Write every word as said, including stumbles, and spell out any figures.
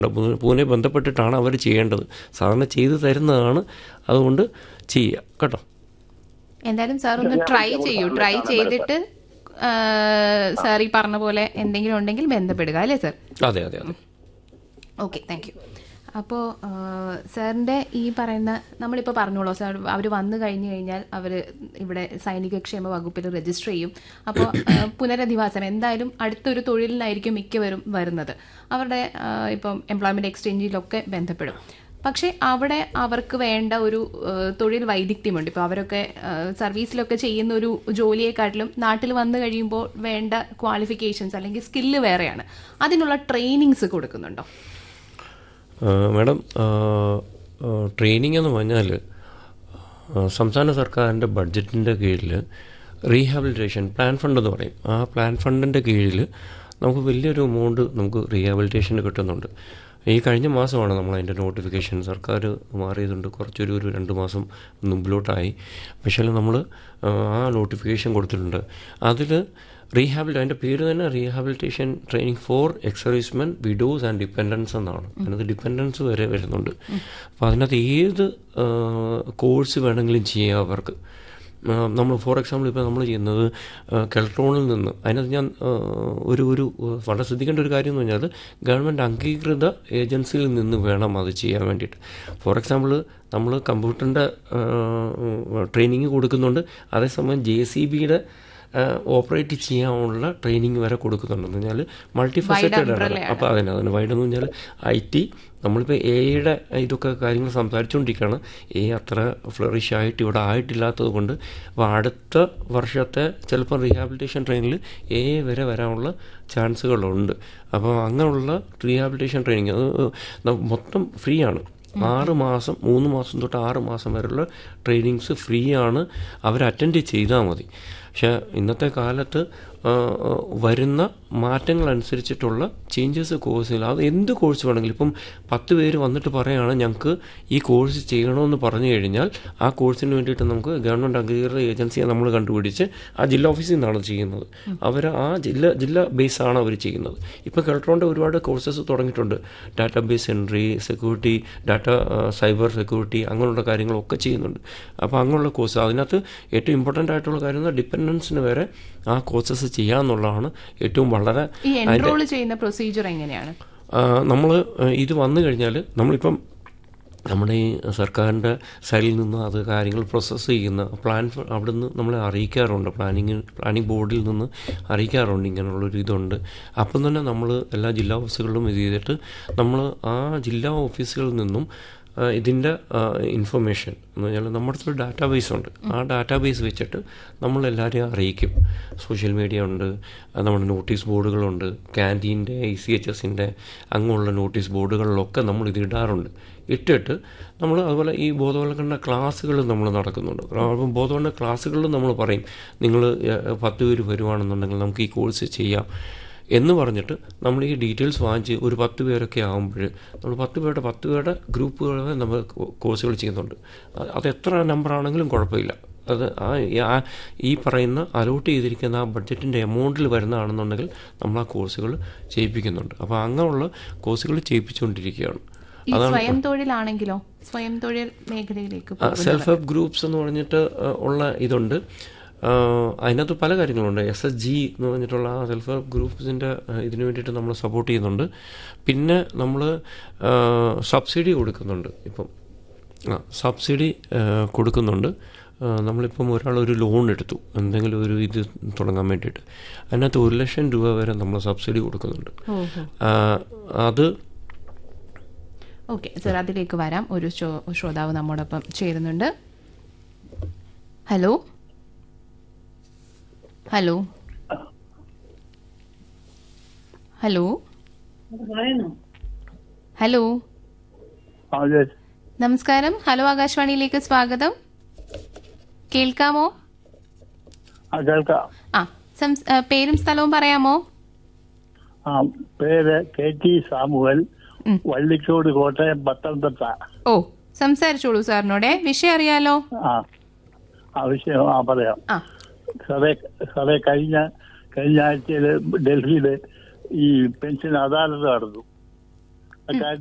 പൂനെ ബന്ധപ്പെട്ടിട്ടാണ് അവർ ചെയ്യേണ്ടത്. സാധാരണ ചെയ്തു തരുന്നതാണ്, അതുകൊണ്ട് ചെയ്യുക കേട്ടോ. എന്തായാലും സാർ ഒന്ന് ട്രൈ ചെയ്യൂ. ട്രൈ ചെയ്തിട്ട് സാർ ഈ പറഞ്ഞ പോലെ എന്തെങ്കിലും ഉണ്ടെങ്കിൽ ബന്ധപ്പെടുക അല്ലേ സാർ? അതെ അതെ അതെ. Okay, thank you. അപ്പോൾ സാറിൻ്റെ ഈ പറയുന്ന നമ്മളിപ്പോൾ പറഞ്ഞോളൂ സാർ, അവർ വന്നു കഴിഞ്ഞു കഴിഞ്ഞാൽ അവർ ഇവിടെ സൈനികക്ഷേമ വകുപ്പിൽ രജിസ്റ്റർ ചെയ്യും. അപ്പോൾ പുനരധിവാസം എന്തായാലും അടുത്തൊരു തൊഴിലിനായിരിക്കും മിക്കവരും വരുന്നത്. അവരുടെ ഇപ്പം എംപ്ലോയ്മെൻറ്റ് എക്സ്ചേഞ്ചിലൊക്കെ ബന്ധപ്പെടും. പക്ഷേ അവിടെ അവർക്ക് വേണ്ട ഒരു തൊഴിൽ വൈദഗ്ധ്യമുണ്ട്. ഇപ്പോൾ അവരൊക്കെ സർവീസിലൊക്കെ ചെയ്യുന്ന ഒരു ജോലിയെക്കാട്ടിലും നാട്ടിൽ വന്നു കഴിയുമ്പോൾ വേണ്ട ക്വാളിഫിക്കേഷൻസ് അല്ലെങ്കിൽ സ്കില്ല് വേറെയാണ്. അതിനുള്ള ട്രെയിനിങ്സ് കൊടുക്കുന്നുണ്ടോ? മാഡം, ട്രെയിനിങ് എന്ന് പറഞ്ഞാൽ സംസ്ഥാന സർക്കാരിൻ്റെ ബഡ്ജറ്റിൻ്റെ കീഴിൽ റീഹാബിലിറ്റേഷൻ പ്ലാൻ ഫണ്ട് എന്ന് പറയും. ആ പ്ലാൻ ഫണ്ടിൻ്റെ കീഴിൽ നമുക്ക് വലിയൊരു എമൗണ്ട് നമുക്ക് റീഹാബിലിറ്റേഷന് കിട്ടുന്നുണ്ട്. ഈ കഴിഞ്ഞ മാസമാണ് നമ്മൾ അതിൻ്റെ നോട്ടിഫിക്കേഷൻ സർക്കാർ മാറിയതുകൊണ്ട് കുറച്ചൊരു ഒരു രണ്ട് മാസം മുമ്പിലോട്ടായി. പക്ഷേ നമ്മൾ ആ നോട്ടിഫിക്കേഷൻ കൊടുത്തിട്ടുണ്ട്. അതിൽ റീഹാബിലിറ്റ്, അതിൻ്റെ പേര് തന്നെ rehabilitation training for X-servicemen, widows and dependence എന്നാണ്. അതിനകത്ത് ഡിപ്പെൻഡൻസ് വരെ വരുന്നുണ്ട്. അപ്പോൾ അതിനകത്ത് ഏത് കോഴ്സ് വേണമെങ്കിലും ചെയ്യാം അവർക്ക്. നമ്മൾ ഫോർ എക്സാമ്പിൾ ഇപ്പോൾ നമ്മൾ ചെയ്യുന്നത് കെൽട്രോണിൽ നിന്ന്, അതിനകത്ത് ഞാൻ ഒരു ഒരു വളരെ ശ്രദ്ധിക്കേണ്ട ഒരു കാര്യം എന്ന് പറഞ്ഞാൽ ഗവൺമെൻറ് അംഗീകൃത ഏജൻസിയിൽ നിന്ന് വേണം അത് ചെയ്യാൻ വേണ്ടിയിട്ട്. ഫോർ എക്സാമ്പിൾ നമ്മൾ കമ്പ്യൂട്ടറിൻ്റെ ട്രെയിനിങ് കൊടുക്കുന്നുണ്ട്, അതേസമയം ജെ സി ബിയുടെ ഓപ്പറേറ്റ് ചെയ്യാനുള്ള ട്രെയിനിങ് വരെ കൊടുക്കുന്നുണ്ടെന്ന് പറഞ്ഞാൽ മൾട്ടി ഫസറ്റഡ് ആണ്. അപ്പോൾ അതിന് അതിന് വൈഡ് എന്ന് പറഞ്ഞാൽ ഐ ടി, നമ്മളിപ്പോൾ എയുടെ ഇതൊക്കെ കാര്യങ്ങൾ സംസാരിച്ചുകൊണ്ടിരിക്കുകയാണ്. എ അത്ര ഫ്ലറിഷ് ആയിട്ട് ഇവിടെ ആയിട്ടില്ലാത്തത് കൊണ്ട് അപ്പോൾ അടുത്ത വർഷത്തെ ചിലപ്പോൾ റീഹാബിലിറ്റേഷൻ ട്രെയിനിൽ എ വരെ വരാനുള്ള ചാൻസുകളുണ്ട്. അപ്പോൾ അങ്ങനെയുള്ള റീഹാബിലിറ്റേഷൻ ട്രെയിനിങ് അത് മൊത്തം ഫ്രീ ആണ്. ആറ് മാസം മൂന്ന് മാസം തൊട്ട് ആറ് മാസം വരെയുള്ള ട്രെയിനിങ്സ് ഫ്രീ ആണ്. അവർ അറ്റൻഡ് ചെയ്താൽ മതി. പക്ഷേ ഇന്നത്തെ കാലത്ത് വരുന്ന മാറ്റങ്ങളനുസരിച്ചിട്ടുള്ള ചേഞ്ചസ് കോഴ്സിൽ അത് എന്ത് കോഴ്സ് വേണമെങ്കിലും, ഇപ്പം പത്ത് പേര് വന്നിട്ട് പറയുകയാണ് ഞങ്ങൾക്ക് ഈ കോഴ്സ് ചെയ്യണമെന്ന് പറഞ്ഞു കഴിഞ്ഞാൽ ആ കോഴ്സിന് വേണ്ടിയിട്ട് നമുക്ക് ഗവൺമെൻറ് അംഗീകൃത ഏജൻസിയെ നമ്മൾ കണ്ടുപിടിച്ച് ആ ജില്ലാ ഓഫീസിൽ നിന്നാണ് ചെയ്യുന്നത്. അവർ ആ ജില്ല ജില്ല ബേസാണ് അവർ ചെയ്യുന്നത്. ഇപ്പോൾ കെൽട്രോണിൻ്റെ ഒരുപാട് കോഴ്സസ് തുടങ്ങിയിട്ടുണ്ട്. Data base entry, security, data cyber security, അങ്ങനെയുള്ള കാര്യങ്ങളൊക്കെ ചെയ്യുന്നുണ്ട്. അപ്പോൾ അങ്ങനെയുള്ള കോഴ്സ്, അതിനകത്ത് ഏറ്റവും ഇമ്പോർട്ടൻ്റ് ആയിട്ടുള്ള കാര്യം ഡിപ്പെൻഡൻസിന് വരെ ആ കോഴ്സസ് ചെയ്യാന്നുള്ളതാണ് ഏറ്റവും വളരെ. എൻറോൾ ചെയ്യുന്ന പ്രൊസീജിയർ എങ്ങനെയാണ്? നമ്മൾ ഇത് വന്നു കഴിഞ്ഞാൽ നമ്മളിപ്പം നമ്മുടെ ഈ സർക്കാരിൻ്റെ സൈഡിൽ നിന്ന് അത് കാര്യങ്ങൾ പ്രോസസ്സ് ചെയ്യുന്ന പ്ലാൻ അവിടെ നിന്ന് നമ്മളെ അറിയിക്കാറുണ്ട്. പ്ലാനിങ് പ്ലാനിങ് ബോർഡിൽ നിന്ന് അറിയിക്കാറുണ്ട് ഇങ്ങനെയുള്ളൊരു ഇതുണ്ട്. അപ്പം തന്നെ നമ്മൾ എല്ലാ ജില്ലാ ഓഫീസുകളിലും ഇത് ചെയ്തിട്ട് നമ്മൾ ആ ജില്ലാ ഓഫീസുകളിൽ നിന്നും ഇതിൻ്റെ ഇൻഫർമേഷൻ എന്ന് പറഞ്ഞാൽ നമ്മുടെ അടുത്തൊരു ഡാറ്റാബേസ് ഉണ്ട്. ആ ഡാറ്റാബേസ് വെച്ചിട്ട് നമ്മളെല്ലാവരെയും അറിയിക്കും. സോഷ്യൽ മീഡിയ ഉണ്ട്, നമ്മുടെ നോട്ടീസ് ബോർഡുകളുണ്ട്, ക്യാൻറ്റീൻ്റെ, ഐ സി എച്ച് എസിൻ്റെ അങ്ങനെയുള്ള നോട്ടീസ് ബോർഡുകളിലൊക്കെ നമ്മൾ ഇത് ഇടാറുണ്ട്. ഇട്ടിട്ട് നമ്മൾ അതുപോലെ ഈ ബോധവൽക്കരണ ക്ലാസ്സുകൾ നമ്മൾ നടക്കുന്നുണ്ട്. അപ്പം ബോധവൽക്കരണ ക്ലാസ്സുകളിൽ നമ്മൾ പറയും നിങ്ങൾ പത്ത് പേര് വരുവാണെന്നുണ്ടെങ്കിൽ നമുക്ക് ഈ കോഴ്സ് ചെയ്യാം എന്ന് പറഞ്ഞിട്ട് നമ്മൾ ഈ ഡീറ്റെയിൽസ് വാങ്ങിച്ച് ഒരു പത്ത് പേരൊക്കെ ആകുമ്പോൾ നമ്മൾ പത്ത് പേരുടെ പത്ത് പേരുടെ ഗ്രൂപ്പുകളെ നമ്മൾ കോഴ്സുകൾ ചെയ്യുന്നുണ്ട്. അത് എത്ര നമ്പറാണെങ്കിലും കുഴപ്പമില്ല. അത് ആ ഈ പറയുന്ന അലോട്ട് ചെയ്തിരിക്കുന്ന ആ ബഡ്ജറ്റിൻ്റെ എമൗണ്ടിൽ വരുന്നതാണെന്നുണ്ടെങ്കിൽ നമ്മൾ ആ കോഴ്സുകൾ ചെയ്യിപ്പിക്കുന്നുണ്ട്. അപ്പോൾ അങ്ങനെയുള്ള കോഴ്സുകൾ ചെയ്യിപ്പിച്ചുകൊണ്ടിരിക്കുകയാണ്. സ്വയം തൊഴിലാണെങ്കിലോ സ്വയം തൊഴിൽ മേഖലയിലേക്ക് സെൽഫ് ഹെൽപ്പ് ഗ്രൂപ്പ്സ് എന്ന് പറഞ്ഞിട്ട് ഉള്ള ഇതുണ്ട്. അതിനകത്ത് പല കാര്യങ്ങളുണ്ട്. എസ് എസ് ജി എന്ന് പറഞ്ഞിട്ടുള്ള ആ സെൽഫ് ഹെൽപ്പ് ഗ്രൂപ്പ്സിൻ്റെ ഇതിന് വേണ്ടിയിട്ട് നമ്മൾ സപ്പോർട്ട് ചെയ്യുന്നുണ്ട്. പിന്നെ നമ്മൾ സബ്സിഡി കൊടുക്കുന്നുണ്ട്. ഇപ്പം സബ്സിഡി കൊടുക്കുന്നുണ്ട്. നമ്മളിപ്പം ഒരാളൊരു ലോൺ എടുത്തു എന്തെങ്കിലും ഒരു ഇത് തുടങ്ങാൻ വേണ്ടിയിട്ട്, അതിനകത്ത് ഒരു ലക്ഷം രൂപ വരെ നമ്മൾ സബ്സിഡി കൊടുക്കുന്നുണ്ട്. അത് ഓക്കെ സാർ, അതിലേക്ക് വരാം. ഒരു ശ്രോതാവ് നമ്മോടൊപ്പം ചേരുന്നുണ്ട്. ഹലോ ഹലോ ഹലോ ഹലോ നമസ്കാരം. ഹലോ ആകാശവാണിയിലേക്ക് സ്വാഗതം. കേൾക്കാമോ? ആ, പേരും സ്ഥലവും പറയാമോ? പേര് K T Samuel, Vallicode, Kottayam, Pathanamthitta. ഓ, സംസാരിച്ചോളൂ സാറിനോടെ. വിഷയം അറിയാലോ? ആ വിഷയം ആ പറയാം. സാറേ സാറേ കഴിഞ്ഞ കഴിഞ്ഞ ആഴ്ചയിൽ ഡൽഹിയിൽ ഈ പെൻഷൻ അദാലത്ത് നടന്നു. മറ്റേ